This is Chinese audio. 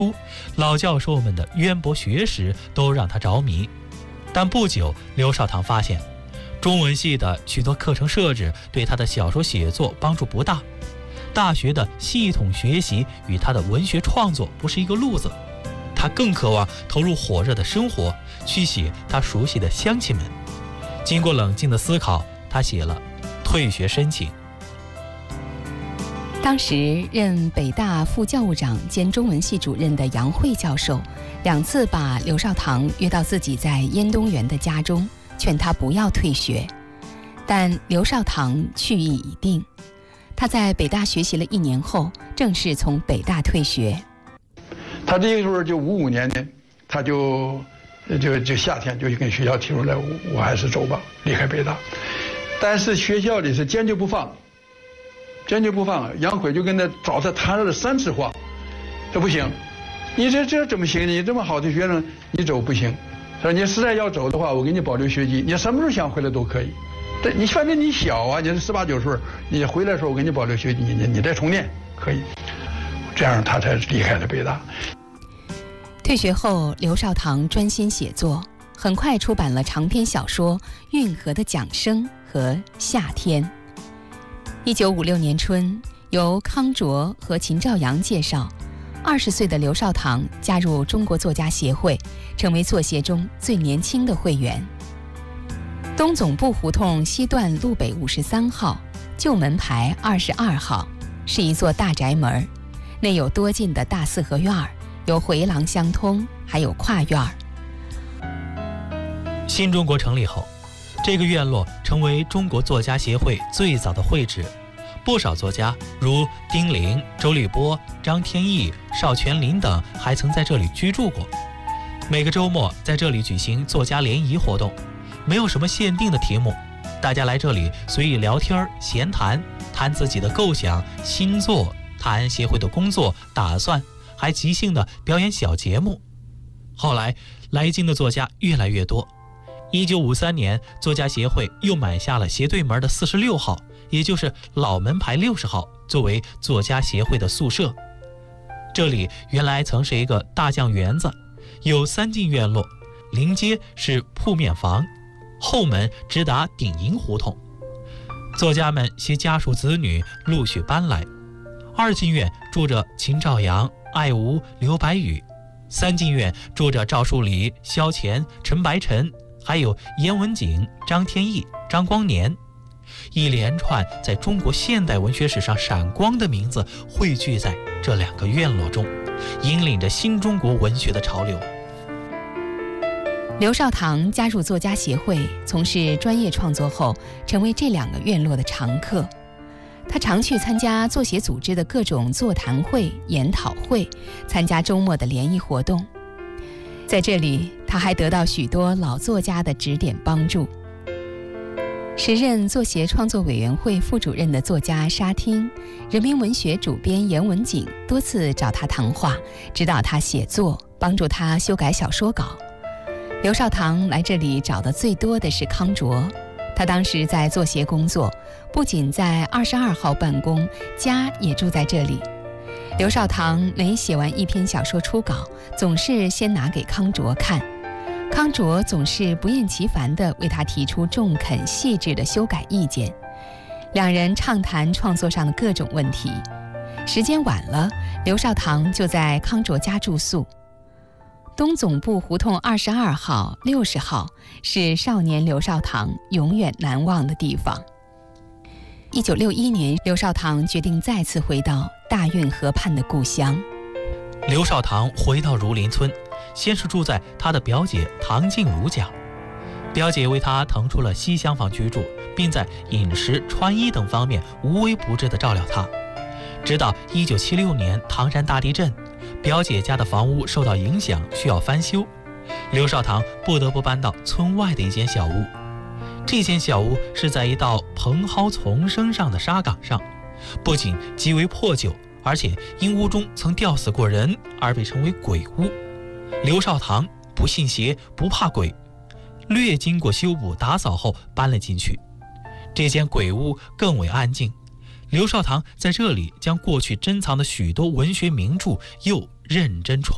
老教授们的渊博学识都让他着迷。但不久，刘少棠发现，中文系的许多课程设置对他的小说写作帮助不大，大学的系统学习与他的文学创作不是一个路子。他更渴望投入火热的生活，去写他熟悉的乡亲们。经过冷静的思考，他写了退学申请。 当时任北大副教务长兼中文系主任的杨慧教授2次把刘少棠约到自己在燕东园的家中，劝他不要退学，但刘少棠去意已定。他在北大学习了1年后，正式从北大退学。 他这个时候就55年呢，他就夏天就跟学校提出来，我还是走吧，离开北大。但是学校里是坚决不放。杨辉就跟他找他谈了3次话，这不行，你这怎么行？你这么好的学生，你走不行。他说你实在要走的话，我给你保留学籍，你什么时候想回来都可以。你反正你小啊，你是18、19岁，你回来的时候我给你保留学籍，你再重念可以。这样他才离开了北大。 退学后，刘少棠专心写作，很快出版了长篇小说《运河的桨声》和《夏天》。1956年春，由康卓和秦兆阳介绍，20岁的刘少棠加入中国作家协会，成为作协中最年轻的会员。东总部胡同西段路北53号，旧门牌22号，是一座大宅门，内有多进的大4合院，有回廊相通，还有跨院。 新中国成立后，这个院落成为中国作家协会最早的会址，不少作家如丁玲、周立波、张天翼、邵全林等还曾在这里居住过。每个周末在这里举行作家联谊活动，没有什么限定的题目，大家来这里随意聊天闲谈，谈自己的构想新作，谈协会的工作打算，还即兴的表演小节目。后来来京的作家越来越多，1953年作家协会又买下了斜对门的46号，也就是老门牌60号，作为作家协会的宿舍。这里原来曾是一个大酱园子，有3进院落，临街是铺面房，后门直达鼎营胡同。作家们携家属子女陆续搬来。2进院住着秦兆阳、艾吾、刘白羽，3进院住着赵树理、萧乾、陈白尘，还有严文景、张天翼、张光年，一连串在中国现代文学史上闪光的名字汇聚在这2个院落中，引领着新中国文学的潮流。 刘少棠加入作家协会，从事专业创作后，成为这2个院落的常客。他常去参加作协组织的各种座谈会、研讨会，参加周末的联谊活动。在这里，他还得到许多老作家的指点帮助。时任作协创作委员会副主任的作家沙汀、人民文学主编严文景多次找他谈话，指导他写作，帮助他修改小说稿。刘少棠来这里找的最多的是康卓，他当时在作协工作，不仅在22号办公，家也住在这里。刘少棠每写完一篇小说初稿，总是先拿给康卓看，康卓总是不厌其烦地为他提出中肯细致的修改意见。2人畅谈创作上的各种问题。时间晚了，刘少棠就在康卓家住宿。东总部胡同22号、60号是少年刘少棠永远难忘的地方。1961年，刘少棠决定再次回到大运河畔的故乡。 刘少棠回到儒林村，先是住在他的表姐唐静茹家，表姐为他腾出了西厢房居住，并在饮食、穿衣等方面无微不至地照料他。直到1976年唐山大地震，表姐家的房屋受到影响，需要翻修，刘少棠不得不搬到村外的一间小屋。这间小屋是在一道蓬蒿丛生上的沙岗上，不仅极为破旧，而且因屋中曾吊死过人而被称为鬼屋。刘少棠不信邪，不怕鬼，略经过修补打扫后搬了进去。这间鬼屋更为安静，刘少棠在这里将过去珍藏的许多文学名著又认真重